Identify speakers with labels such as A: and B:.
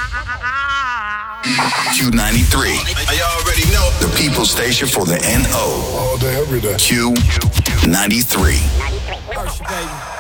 A: Q93. Y'all already know. The people station for the NO.
B: All day, every day.
A: Q93.
C: Hershey, baby.